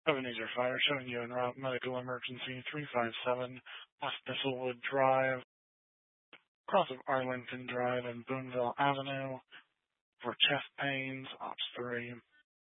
Ebenezer Fire showing you en route medical emergency 357 West Thistlewood Drive, cross of Arlington Drive and Boonville Avenue for chest pains, Ops 3.